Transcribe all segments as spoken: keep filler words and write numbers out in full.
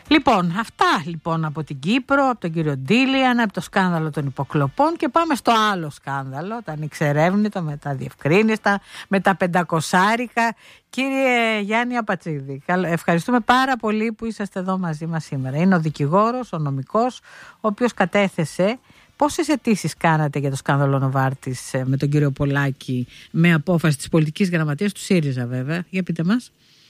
Λοιπόν, αυτά λοιπόν από την Κύπρο, από τον κύριο Ντίλιαν, από το σκάνδαλο των υποκλοπών, και πάμε στο άλλο σκάνδαλο, τα ανεξερεύνητα, με τα διευκρίνηστα, με τα πεντακοσάρικα. Κύριε Γιάννη Απατσίδη, ευχαριστούμε πάρα πολύ που είσαστε εδώ μαζί μας σήμερα. Είναι ο δικηγόρος, ο νομικός, ο οποίος κατέθεσε. Πόσες αιτήσεις κάνατε για το σκάνδαλο Νοβάρτης με τον κύριο Πολάκη, με απόφαση της πολιτικής γραμματείας του ΣΥΡΙΖΑ, βέβαια? Για πείτε μας.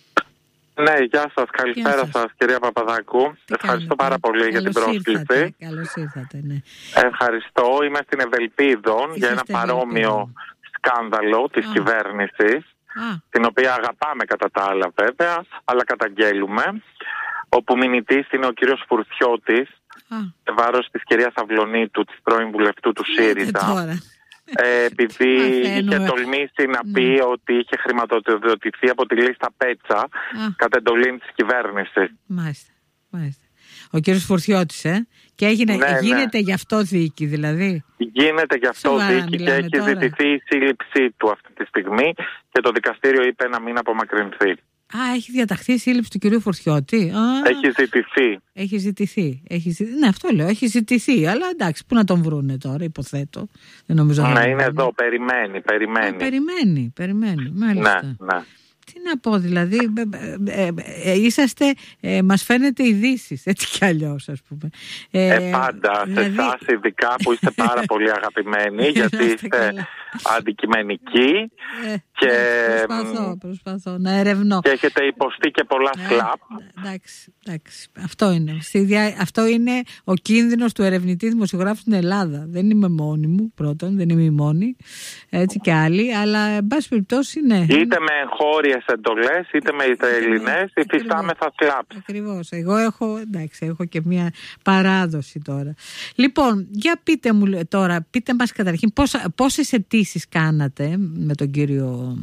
Ναι, γεια σας, καλησπέρα σας, σας κυρία Παπαδάκου. Τι Ευχαριστώ κάνετε. πάρα πολύ Καλώς για την πρόσκληση. Καλώς ήρθατε, ναι. Ευχαριστώ. Είμαι στην Ευελπίδων για ένα παρόμοιο Ευελπίδων. σκάνδαλο της Α. κυβέρνησης, Α. την οποία αγαπάμε κατά τα άλλα βέβαια, αλλά καταγγέλουμε, όπου μηνυτής είναι ο κύριος Φουρτιώτης, σε βάρος της κυρίας Αυλωνίτου, της πρώην βουλευτού του ΣΥΡΙΖΑ. Ε, επειδή είχε τολμήσει να ναι. πει ότι είχε χρηματοδοτηθεί από τη λίστα Πέτσα Α. κατ' εντολή της κυβέρνησης. Μάλιστα, μάλιστα. Ο κύριος Φουρτιώτης, ε? Και έγινε, ναι, γίνεται ναι. γι' αυτό δίκη, δηλαδή. Γίνεται γι' αυτό Σοβαρά, δίκη και έχει τώρα. ζητηθεί η σύλληψή του αυτή τη στιγμή και το δικαστήριο είπε να μην απομακρυνθεί. Α, έχει διαταχθεί η σύλληψη του κυρίου Φουρτιώτη. Α, έχει ζητηθεί. Έχει ζητηθεί. Έχει ζητηθεί. Ναι, αυτό λέω. Έχει ζητηθεί. Αλλά εντάξει, πού να τον βρούνε τώρα, υποθέτω. Δεν νομίζω να είναι είναι εδώ. Περιμένει, περιμένει. Α, περιμένει, περιμένει. Μάλιστα. Ναι, ναι. Τι να πω, δηλαδή, ε, ε, ε, είσαστε, ε, μας φαίνετε ειδήσεις, έτσι κι αλλιώς, ας πούμε. Ε, ε, πάντα, δηλαδή... σε εσάς ειδικά που είστε πάρα πολύ αγαπημένοι, γιατί είστε καλά. αντικειμενικοί ε, και... Προσπαθώ, προσπαθώ να ερευνώ. Και έχετε υποστεί και πολλά ε, σλαπ. Εντάξει, εντάξει, αυτό είναι. Αυτό είναι ο κίνδυνος του ερευνητή δημοσιογράφου στην Ελλάδα. Δεν είμαι μόνη μου, πρώτον, δεν είμαι η μόνη, έτσι και άλλοι, αλλά εν πάση περιπτώσει, ναι. Είτε με εγχώριες εντολές, είτε με Ισραηλινές, υφιστάμεθα σλαπ. Ακριβώς. Εγώ έχω, εντάξει, έχω και μια παράδοση τώρα. Λοιπόν, για πείτε μου τώρα, πείτε μας καταρχήν πόσα, πόσες αιτήσεις κάνατε με τον κύριο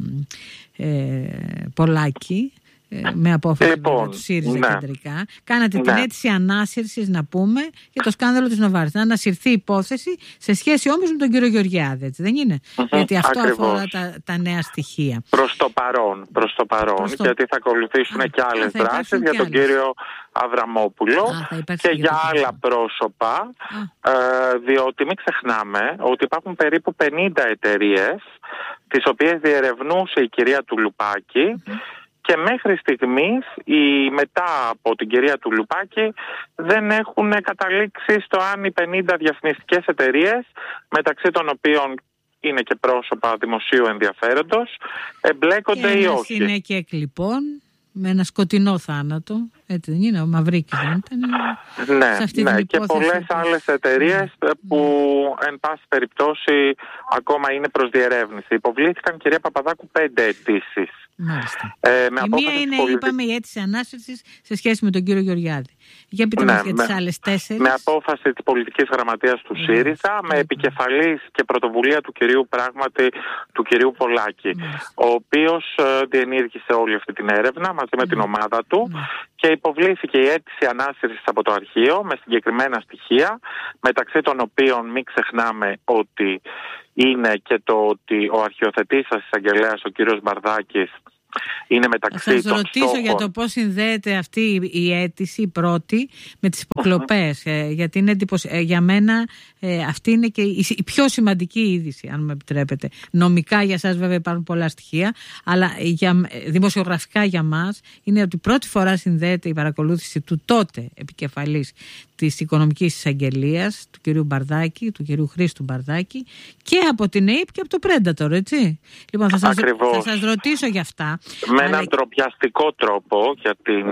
ε, Πολάκη, ε, με απόφαση λοιπόν, του ΣΥΡΙΖΑ ναι. κεντρικά. Κάνατε ναι. την αίτηση ανάσυρσης, να πούμε, για το σκάνδαλο της Νοβάρτης. Να ανασυρθεί η υπόθεση σε σχέση όμως με τον κύριο Γεωργιάδη, έτσι δεν είναι? Mm-hmm, γιατί αυτό ακριβώς. αφορά τα, τα νέα στοιχεία. Προς το παρόν, προς το παρόν προς το... γιατί θα ακολουθήσουν α, και άλλες α, δράσεις για τον άλλες. κύριο Αβραμόπουλο α, και, και για άλλα πρόσωπα, ε, διότι μην ξεχνάμε ότι υπάρχουν περίπου πενήντα εταιρείες τις οποίες διερευνούσε η κυρία Τουλουπάκη mm-hmm. και μέχρι στιγμής οι, μετά από την κυρία Τουλουπάκη δεν έχουν καταλήξει στο αν οι πενήντα διαφημιστικές εταιρείες, μεταξύ των οποίων είναι και πρόσωπα δημοσίου ενδιαφέροντος, εμπλέκονται ή όχι. Είναι και εκλειπών με ένα σκοτεινό θάνατο, έτσι δεν είναι? Ο Μαυρίκης δεν ήταν? Ναι, σε αυτή ναι. και πολλές άλλες εταιρείες ναι. που εν πάση περιπτώσει ακόμα είναι προς διερεύνηση. Υποβλήθηκαν, κυρία Παπαδάκου, πέντε αιτήσεις. Μάλιστα. Ε, με η μία είναι, πολιτι... είπαμε, η αίτηση ανάσυρσης σε σχέση με τον κύριο Γεωργιάδη. Για πείτε ναι, μας για τις άλλες τέσσερις. Με απόφαση της πολιτικής γραμματείας του mm. ΣΥΡΙΖΑ, mm. με επικεφαλής και πρωτοβουλία του κυρίου πράγματι του κυρίου Πολάκη, mm. ο οποίος ε, διενήργησε όλη αυτή την έρευνα μαζί mm. με την ομάδα του mm. και υποβλήθηκε η αίτηση ανάσυρσης από το αρχείο με συγκεκριμένα στοιχεία, μεταξύ των οποίων μην ξεχνάμε ότι είναι και το ότι ο αρχιοθετής σας εισαγγελέας, ο κύριος Μπαρδάκης, είναι μεταξύ των στόχων. Θα σας ρωτήσω για το πώς συνδέεται αυτή η αίτηση, η πρώτη, με τις υποκλοπές. Uh-huh. Ε, γιατί είναι εντυπωσι... ε, για μένα ε, αυτή είναι και η, η πιο σημαντική είδηση, αν με επιτρέπετε. Νομικά για σας βέβαια υπάρχουν πολλά στοιχεία, αλλά για, δημοσιογραφικά για μας είναι ότι πρώτη φορά συνδέεται η παρακολούθηση του τότε επικεφαλής της Οικονομικής Εισαγγελίας, του κυρίου Μπαρδάκη, του κυρίου Χρήστου Μπαρδάκη, και από την ΕΥΠ και από το Πρέντατορ, έτσι. Λοιπόν, θα σας, θα σας ρωτήσω για αυτά. Με αλλά... έναν τροπιαστικό τρόπο για, την,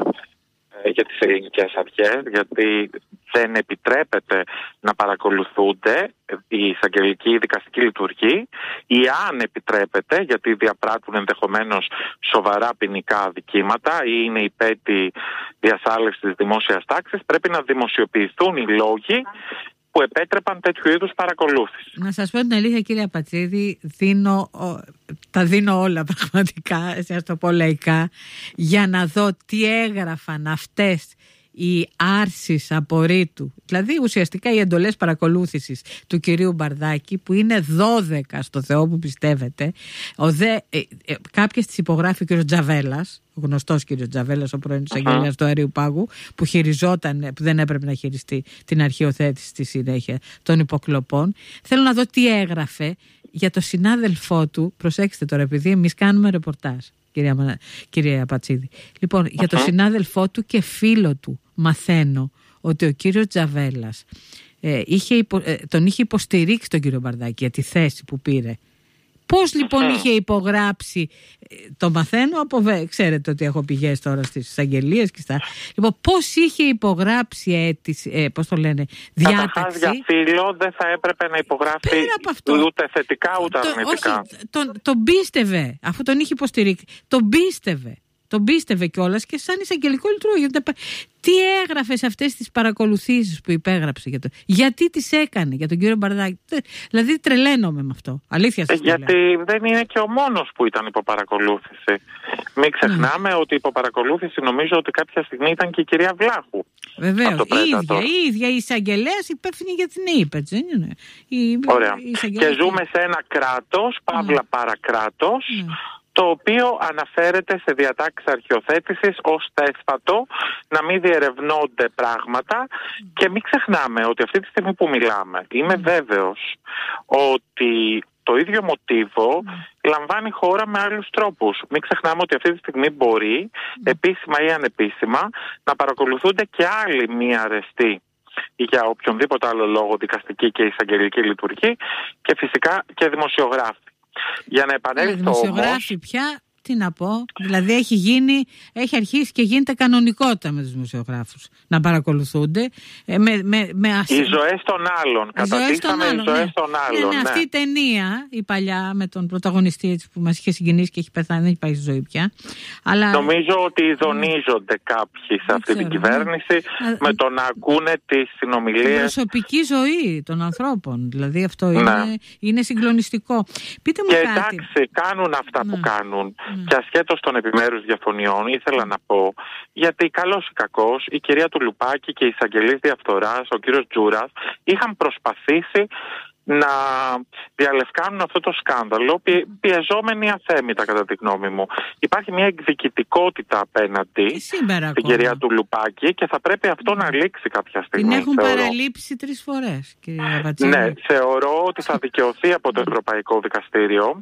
για τις ελληνικές αρχές, γιατί δεν επιτρέπεται να παρακολουθούνται η εισαγγελική ή δικαστική λειτουργή, ή αν επιτρέπεται, γιατί διαπράττουν ενδεχομένως σοβαρά ποινικά αδικήματα ή είναι υπέτη διασάλευσης της δημόσιας τάξης, πρέπει να δημοσιοποιηθούν οι λόγοι που επέτρεπαν τέτοιου είδους παρακολούθηση. Να σας πω την αλήθεια, κύριε Απατσίδη, δίνω, τα δίνω όλα πραγματικά, σας το πω λαϊκά, για να δω τι έγραφαν αυτές η άρσης απορρίτου, δηλαδή ουσιαστικά οι εντολές παρακολούθησης του κυρίου Μπαρδάκη, που είναι δώδεκα στο Θεό που πιστεύετε, ο δε, ε, ε, κάποιες τις υπογράφει ο κύριος Τζαβέλας, ο γνωστός κύριος Τζαβέλας, ο πρώην εισαγγελέας του Αερίου Πάγου, που χειριζόταν, που δεν έπρεπε να χειριστεί την αρχαιοθέτηση στη συνέχεια των υποκλοπών. Θέλω να δω τι έγραφε για το συνάδελφό του. Προσέξτε τώρα, επειδή εμείς κάνουμε ρεπορτάζ, κυρία, κυρία Πατσίδη. Λοιπόν, uh-huh. για το συνάδελφό του και φίλο του μαθαίνω ότι ο κύριος Τζαβέλας ε, είχε υπο, ε, τον είχε υποστηρίξει τον κύριο Μπαρδάκη για τη θέση που πήρε. Πώς λοιπόν είχε υπογράψει, το μαθαίνω από, ξέρετε ότι έχω πηγές τώρα στις εισαγγελίες και στα... Λοιπόν, πώς είχε υπογράψει αίτηση, ε, πώς το λένε, διάταξη. Καταρχάς για φίλο δεν θα έπρεπε να υπογράφει ούτε θετικά ούτε το, αρνητικά. Όχι, τον, τον πίστευε, αφού τον είχε υποστηρίξει, τον πίστευε. Τον πίστευε κιόλας και σαν εισαγγελικό λειτουργό. Τι έγραφε σε αυτές τις παρακολουθήσεις που υπέγραψε για το... Γιατί τις έκανε για τον κύριο Μπαρδάκη? Δηλαδή τρελαίνομαι με αυτό. Αλήθεια σας Γιατί λέω. Δεν είναι και ο μόνος που ήταν υπό παρακολούθηση. Μην ξεχνάμε mm. ότι υπό παρακολούθηση νομίζω ότι κάποια στιγμή ήταν και η κυρία Βλάχου. Βεβαίως. Η ίδια, η ίδια η εισαγγελέας υπεύθυνη για την ΕΥΠ, έτσι δεν είναι? Η... Ωραία. Η και ζούμε σε ένα κράτος, παύλα mm. παρακράτος, mm. το οποίο αναφέρεται σε διατάξεις αρχαιοθέτησης ως θέσπατο να μην διερευνώνται πράγματα mm. και μην ξεχνάμε ότι αυτή τη στιγμή που μιλάμε είμαι mm. βέβαιος ότι το ίδιο μοτίβο mm. λαμβάνει χώρα με άλλους τρόπους. Μην ξεχνάμε ότι αυτή τη στιγμή μπορεί mm. επίσημα ή ανεπίσημα να παρακολουθούνται και άλλοι μη αρεστοί για οποιονδήποτε άλλο λόγο, δικαστική και εισαγγελική λειτουργή, και φυσικά και δημοσιογράφοι. Για να επανέλθω δημοσιογράφοι όμως, πια, τι να πω, δηλαδή έχει γίνει, έχει αρχίσει και γίνεται κανονικότητα με τους δημοσιογράφους να παρακολουθούνται ε, με, με, με ασ... οι ζωές των άλλων, καταντήσαμε οι ζωές ναι. των άλλων. Ναι, ναι, αυτή η ταινία, η παλιά με τον πρωταγωνιστή έτσι, που μας είχε συγκινήσει και έχει πεθάνει, δεν έχει πάει στη ζωή πια. Αλλά... Νομίζω ότι ειδονίζονται mm. κάποιοι σε αυτή την κυβέρνηση mm. με το να ακούνε τις συνομιλίες. Η προσωπική ζωή των ανθρώπων, δηλαδή αυτό είναι, ναι. είναι συγκλονιστικό. Πείτε μου και κάτι. εντάξει, κάνουν αυτά ναι. που κάνουν. Mm. Και ασχέτως των επιμέρους διαφωνιών, ήθελα να πω, γιατί καλός ή κακός, η κυρία του Λουπάκη και η εισαγγελής διαφθοράς, ο κύριος Τζούρας, είχαν προσπαθήσει να διαλευκάνουν αυτό το σκάνδαλο, πιεζόμενοι αθέμητα κατά τη γνώμη μου. Υπάρχει μια εκδικητικότητα απέναντι στην κυρία του Λουπάκη και θα πρέπει αυτό να λήξει κάποια στιγμή. Την έχουν θεωρώ. παραλείψει τρεις φορές, κυρία Βατσίνη. Ναι, θεωρώ ότι θα δικαιωθεί από το Ευρωπαϊκό Δικαστήριο.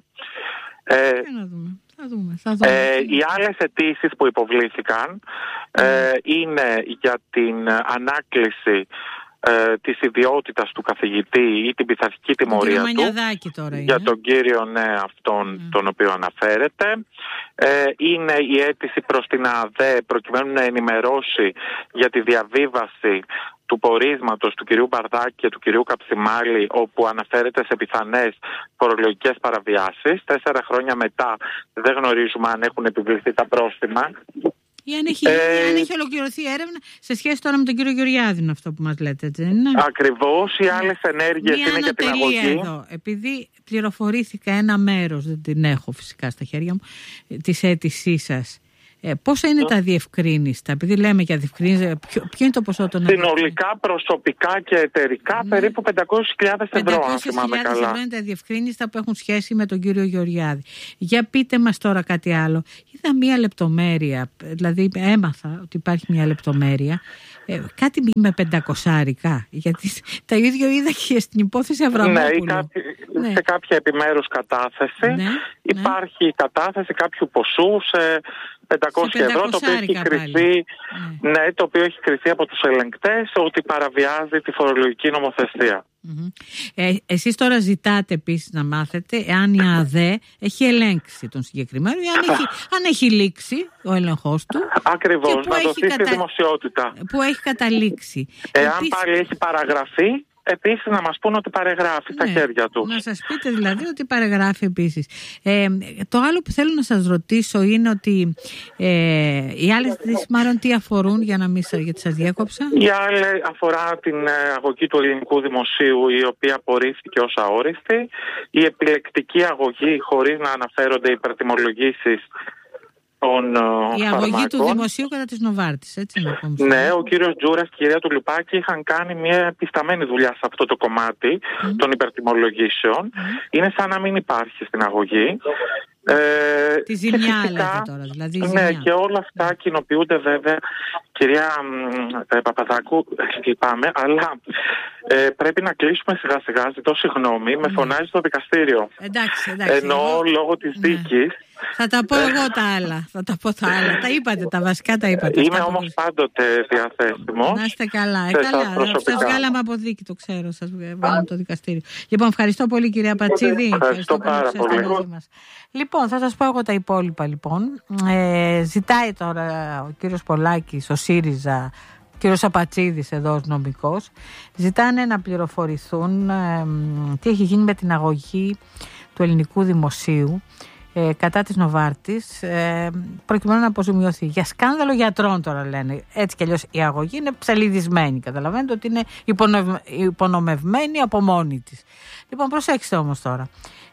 Ε, να δούμε. Θα δούμε, θα δούμε. Ε, οι άλλες αιτήσεις που υποβλήθηκαν ε, είναι για την ανάκληση ε, της ιδιότητας του καθηγητή ή την πειθαρχική τιμωρία του τώρα για τον κύριο ναι, αυτόν mm. τον οποίο αναφέρεται. Ε, είναι η αίτηση προς την ΑΔΕ προκειμένου να ενημερώσει για τη διαβίβαση του πορίσματος του κυρίου Μπαρδάκη και του κυρίου Καψιμάλη, όπου αναφέρεται σε πιθανές φορολογικές παραβιάσεις. Τέσσερα χρόνια μετά δεν γνωρίζουμε αν έχουν επιβληθεί τα πρόστιμα. Ή αν έχει, ε, αν έχει ολοκληρωθεί η έρευνα σε σχέση τώρα με τον κύριο Γεωργιάδη, αυτό που μας λέτε, έτσι δεν είναι? Ακριβώς, οι άλλες ενέργειες είναι για την αγωγή. Εδώ, επειδή πληροφορήθηκα ένα μέρος, δεν την έχω φυσικά στα χέρια μου, της αίτησής σας. Ε, πόσα είναι mm. τα διευκρίνηστα, επειδή λέμε για διευκρίνηστα, ποιο, ποιο είναι το ποσό των συνολικά, προσωπικά και εταιρικά, mm. περίπου πεντακόσιες χιλιάδες ευρώ, αν θυμάμαι καλά. ευρώ είναι τα διευκρίνηστα που έχουν σχέση με τον κύριο Γεωργιάδη. Για πείτε μας τώρα κάτι άλλο. Είδα μία λεπτομέρεια, δηλαδή έμαθα ότι υπάρχει μία λεπτομέρεια, ε, κάτι με πεντακοσάρικα, γιατί τα ίδιο είδα και στην υπόθεση Αβραμόπουλου. Ναι, κάποι, ναι. σε κάποια επιμέρους κατάθεση ναι, υπάρχει ναι. κατάθεση κάποιου ποσού σε πεντακόσια ευρώ, το οποίο, έχει κριθεί, ναι. Ναι, το οποίο έχει κριθεί από τους ελεγκτές ότι παραβιάζει τη φορολογική νομοθεσία. Mm-hmm. Ε, εσείς τώρα ζητάτε επίσης να μάθετε εάν η ΑΔΕ έχει ελέγξει τον συγκεκριμένο ή αν έχει, αν έχει λήξει ο έλεγχος του. Ακριβώς, να δοθεί στη κατα... δημοσιότητα. Που έχει καταλήξει. Εάν επίσης... πάλι έχει παραγραφεί, επίσης να μας πούν ότι παρεγράφει ναι, στα χέρια του. Να σας πείτε δηλαδή ότι παρεγράφει επίσης. Ε, το άλλο που θέλω να σας ρωτήσω είναι ότι ε, οι άλλες αιτήσεις μάλλον τι αφορούν, για να μην γιατί σας διέκοψα. Η άλλη αφορά την αγωγή του ελληνικού δημοσίου, η οποία απορρίφθηκε ως αόριστη. Η επιλεκτική αγωγή, χωρίς να αναφέρονται υπερτιμολογήσεις, των Η αγωγή φαρμάκων. του δημοσίου κατά της Νοβάρτης, έτσι να πούμε. Ναι, ο κύριος Τζούρας και η κυρία Τουλουπάκη είχαν κάνει μια επισταμένη δουλειά σε αυτό το κομμάτι mm. των υπερτιμολογήσεων. Mm. Είναι σαν να μην υπάρχει στην αγωγή. Ε, τη ζημιά φυσικά, λέτε τώρα, δηλαδή ναι, ζημιά. Και όλα αυτά mm. κοινοποιούνται βέβαια, κυρία ε, Παπαδάκου, λυπάμαι, αλλά ε, πρέπει να κλείσουμε σιγά σιγά, ζητώ συγγνώμη, mm. με φωνάζει στο δικαστήριο. Εντάξει, εντάξει. Ενώ εγώ... λόγω της ναι. δίκης. Θα τα πω εγώ τα άλλα. Θα τα πω τα άλλα. Τα είπατε, τα βασικά τα είπατε. Είμαι όμως πάντοτε διαθέσιμος. Να είστε καλά. Ε, καλά. Σας βγάλαμε από δίκη, το ξέρω. Σας βγάλαμε το δικαστήριο. Λοιπόν, ευχαριστώ πολύ, κυρία Πατσίδη. Ευχαριστώ πάρα πολύ. Μας. Λοιπόν, θα σας πω εγώ τα υπόλοιπα. Λοιπόν, ε, ζητάει τώρα ο κύριος Πολάκης, ο ΣΥΡΙΖΑ, ο κύριος Απατσίδης εδώ ως νομικός, ζητάνε να πληροφορηθούν ε, τι έχει γίνει με την αγωγή του ελληνικού δημοσίου Ε, κατά της Νοβάρτης, ε, προκειμένου να αποζημιωθεί. Για σκάνδαλο γιατρών τώρα λένε. Έτσι κι αλλιώς η αγωγή είναι ψαλιδισμένη. Καταλαβαίνετε ότι είναι υπονομευ... υπονομευμένη από μόνη της. Λοιπόν, προσέξτε όμως τώρα.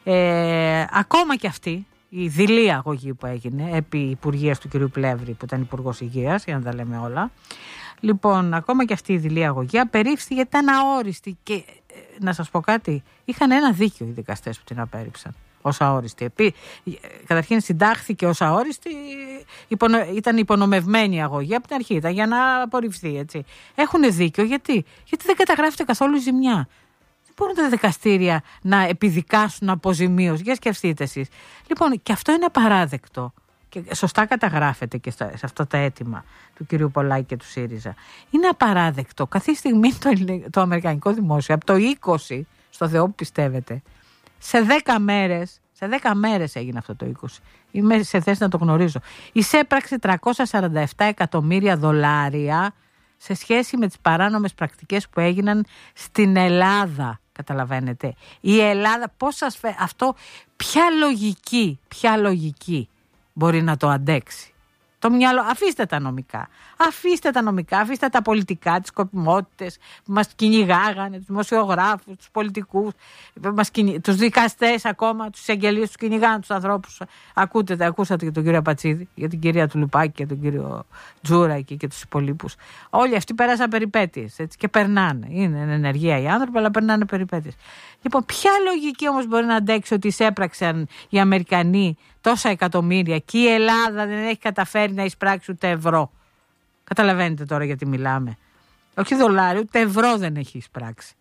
Ε, ακόμα κι αυτή η δειλή αγωγή που έγινε επί υπουργείας του κ. Πλεύρη, που ήταν υπουργός υγείας, για να τα λέμε όλα. Λοιπόν, ακόμα κι αυτή η δειλή αγωγή απερίφθη γιατί ήταν αόριστη. Και ε, να σας πω κάτι, είχαν ένα δίκιο οι δικαστές που την απέρριψαν ως αόριστη. Επί, καταρχήν συντάχθηκε ως αόριστη, υπονο, ήταν υπονομευμένη η αγωγή από την αρχή, ήταν για να απορριφθεί, έτσι. Έχουν δίκιο, γιατί, γιατί δεν καταγράφεται καθόλου η ζημιά. Δεν μπορούν τα δικαστήρια να επιδικάσουν αποζημίωση. Για σκεφτείτε εσείς. Λοιπόν, και αυτό είναι απαράδεκτο. Και σωστά καταγράφεται και στα, σε αυτά τα αίτημα του κυρίου Πολάκη και του ΣΥΡΙΖΑ. Είναι απαράδεκτο. Κάθε στιγμή το, το αμερικανικό δημόσιο, από το είκοσι, στο Θεό που πιστεύετε, σε δέκα μέρες, σε δέκα μέρες έγινε αυτό το είκοσι. Είμαι σε θέση να το γνωρίζω. Εισέπραξε τριακόσια σαράντα επτά εκατομμύρια δολάρια σε σχέση με τις παράνομες πρακτικές που έγιναν στην Ελλάδα. Καταλαβαίνετε. Η Ελλάδα, πώς σας φε... αυτό, ποια λογική, ποια λογική μπορεί να το αντέξει. Το μυαλό, αφήστε τα νομικά. Αφήστε τα νομικά, αφήστε τα πολιτικά, τις σκοπιμότητες που μας κυνηγάγανε, τους δημοσιογράφους, τους πολιτικούς, μας κυνη... τους δικαστές ακόμα, τους εισαγγελίες, τους κυνηγάνε τους ανθρώπους. Ακούτε, ακούσατε και τον κύριο Πατσίδη, για την κυρία Τουλουπάκη και τον κύριο Τζούρα εκεί και τους υπολείπους. Όλοι αυτοί πέρασαν περιπέτειες, έτσι, και περνάνε. Είναι ενεργεία οι άνθρωποι, αλλά περνάνε περιπέτειες. Λοιπόν, ποια λογική όμως μπορεί να αντέξει ότι εισέπραξαν οι Αμερικανοί τόσα εκατομμύρια και η Ελλάδα δεν έχει καταφέρει να εισπράξει ούτε ευρώ. Καταλαβαίνετε τώρα γιατί μιλάμε. Όχι δολάριο, ούτε ευρώ δεν έχει εισπράξει.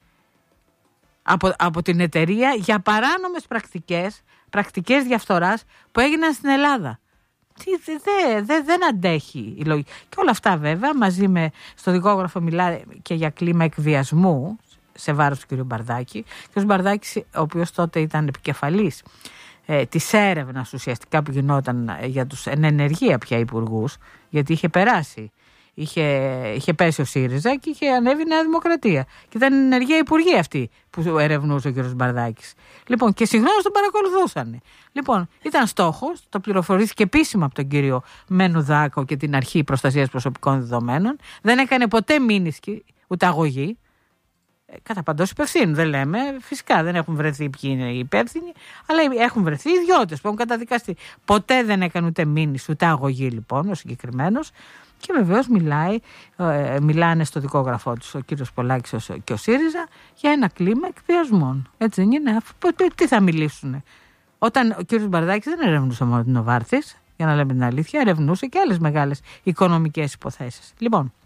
Από, από την εταιρεία για παράνομες πρακτικές, πρακτικές διαφθοράς που έγιναν στην Ελλάδα. Δεν δε, δε, δεν αντέχει η λογική. Και όλα αυτά βέβαια μαζί με στο δικόγραφο μιλάει και για κλίμα εκβιασμού σε βάρος του κ. Μπαρδάκη. Και ο Μπαρδάκης, ο οποίος τότε ήταν επικεφαλής ε, της έρευνας ουσιαστικά που γινόταν για τους εν ενεργεία πια υπουργούς, γιατί είχε περάσει. Είχε, είχε πέσει ο ΣΥΡΙΖΑ και είχε ανέβει η Νέα Δημοκρατία. Και ήταν ενεργεία υπουργοί αυτοί που ερευνούσε ο κ. Μπαρδάκης. Λοιπόν, και συγχρόνως τον παρακολουθούσαν. Λοιπόν, ήταν στόχος, το πληροφορήθηκε επίσημα από τον κύριο Μενουδάκο και την Αρχή Προστασίας Προσωπικών Δεδομένων. Δεν έκανε ποτέ μήνυσκη ούτε αγωγή. Κατά παντός υπευθύνου, δεν λέμε. Φυσικά δεν έχουν βρεθεί ποιοι είναι οι υπεύθυνοι, αλλά έχουν βρεθεί ιδιώτες που έχουν καταδικαστεί. Ποτέ δεν έκανε ούτε μήνυση ούτε αγωγή, λοιπόν, ο συγκεκριμένος. Και βεβαίως μιλάει, ε, μιλάνε στο δικόγραφό τους ο κύριος Πολάκης και ο ΣΥΡΙΖΑ για ένα κλίμα εκβιασμών. Έτσι δεν είναι? Τι θα μιλήσουν? Όταν ο κύριος Μπαρδάκης δεν ερευνούσε μόνο την Νοβάρτης, για να λέμε την αλήθεια, ερευνούσε και άλλες μεγάλες οικονομικές υποθέσεις. Λοιπόν.